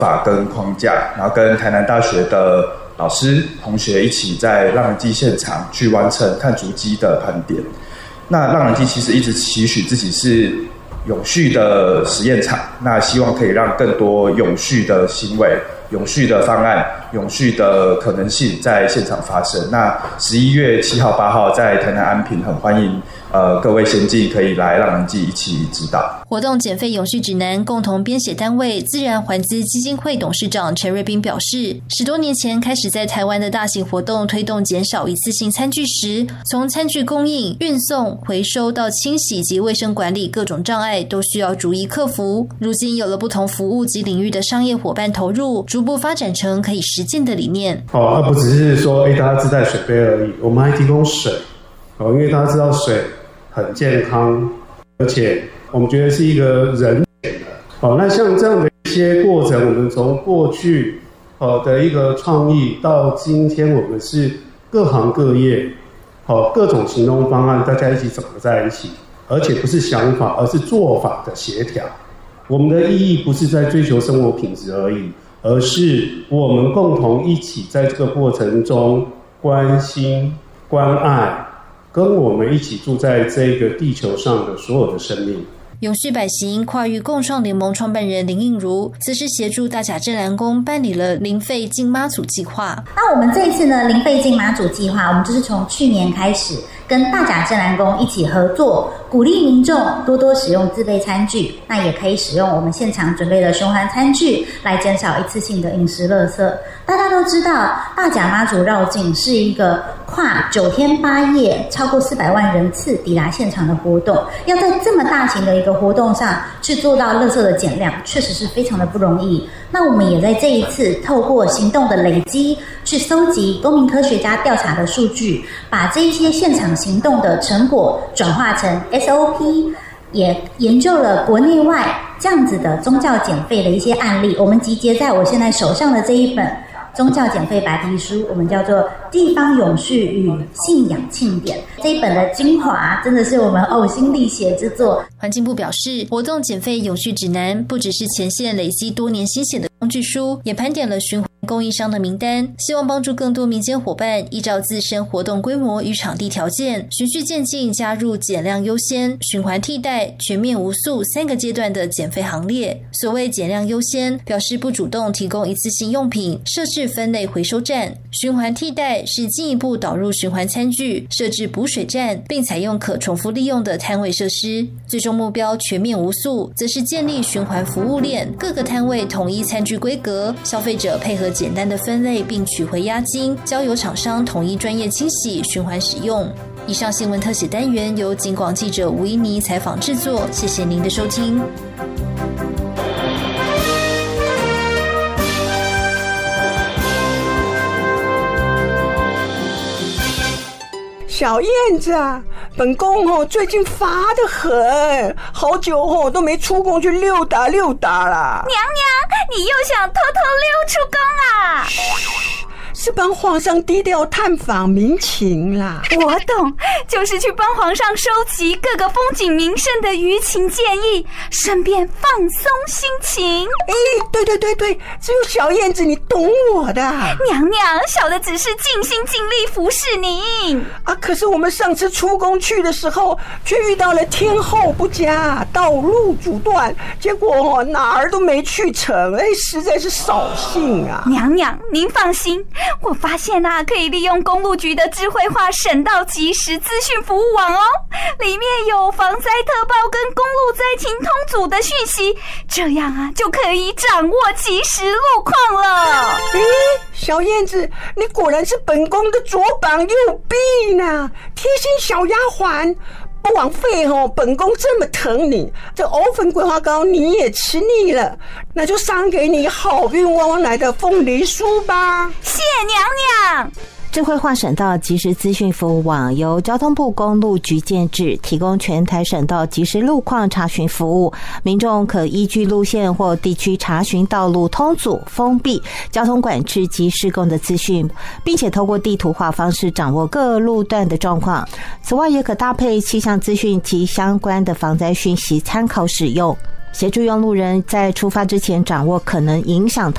法跟框架，然后跟台南大学的老师同学一起在浪人祭现场去完成碳足迹的盘点。那浪人祭其实一直期许自己是永续的实验场，那希望可以让更多永续的行为、永续的方案、永续的可能性在现场发生。那11月7号、8号在台南安平，很欢迎各位先进可以来浪人祭一起指导。 活动减废永续指南共同编写单位自然环资基金会董事长陈瑞斌表示，10多年前开始在台湾的大型活动推动减少一次性餐具时，从餐具供应、运送、回收到清洗及卫生管理各种障碍都需要逐一克服。如今有了不同服务及领域的商业伙伴投入，逐步发展成可以实践的理念。 而不只是说大家自带水杯而已，我们还提供水，因为大家知道水很健康，而且我们觉得是一个人权的。那像这样的一些过程，我们从过去的一个创意到今天，我们是各行各业各种行动方案，大家一起整合在一起，而且不是想法，而是做法的协调。我们的意义不是在追求生活品质而已，而是我们共同一起在这个过程中关心、关爱，跟我们一起住在这个地球上的所有的生命。 永续百行跨域共创联盟创办人林映如则是协助大甲镇澜宫办理了零废进妈祖计划。 那我们这一次呢，零废进妈祖计划，我们就是从去年开始跟大甲镇澜宫一起合作，鼓励民众多多使用自备餐具，那也可以使用我们现场准备的循环餐具来减少一次性的饮食垃圾。大家都知道，大甲妈祖绕境是一个跨9天8夜超过400万人次抵达现场的活动，要在这么大型的一个活动上去做到垃圾的减量，确实是非常的不容易。那我们也在这一次透过行动的累积，去搜集公民科学家调查的数据，把这一些现场行动的成果转化成 SOP， 也研究了国内外这样子的宗教减废的一些案例，我们集结在我现在手上的这一本宗教减废白皮书，我们叫做《地方永续与信仰庆典》。这一本的精华真的是我们呕心沥血之作。 环境部表示，活动减废永续指南不只是前线累积多年心血的工具书，也盘点了循环供应商的名单，希望帮助更多民间伙伴依照自身活动规模与场地条件，循序渐进加入减量优先、循环替代、全面无塑3个阶段的减废行列。所谓减量优先，表示不主动提供一次性用品，设置分类回收站；循环替代是进一步导入循环餐具，设置补水站，并采用可重复利用的摊位设施。最终目标全面无塑，则是建立循环服务链，各个摊位统一餐具规格，消费者配合简单的分类并取回押金，交由厂商统一专业清洗循环使用。以上新闻特写单元由警广记者吴依妮采访制作，谢谢您的收听。 小燕子啊，本宫最近乏得很，好久都没出宫去溜达溜达了。 娘娘，你又想偷偷溜出宫啊？ 是帮皇上低调探访民情啦。 我懂，就是去帮皇上收集各个风景名胜的舆情建议，顺便放松心情。 对，只有小燕子你懂我的。 娘娘，小的只是尽心尽力服侍您啊。可是我们上次出宫去的时候，却遇到了天候不佳，道路阻断，结果哪儿都没去成，实在是扫兴啊。 娘娘，您放心，我发现可以利用公路局的智慧化省道即时资讯服务网哦，里面有防灾特报跟公路灾情通组的讯息，这样就可以掌握即时路况了。 小燕子，你果然是本宫的左膀右臂呢，贴心小丫鬟。不枉费本宫这么疼你，这藕粉桂花糕你也吃腻了，那就赏给你好运旺旺来的凤梨酥吧。 谢娘娘。 智慧化省道即时资讯服务网由交通部公路局建制，提供全台省道即时路况查询服务，民众可依据路线或地区查询道路通阻、封闭、交通管制及施工的资讯，并且透过地图化方式掌握各路段的状况。此外，也可搭配气象资讯及相关的防灾讯息参考使用，协助用路人在出发之前掌握可能影响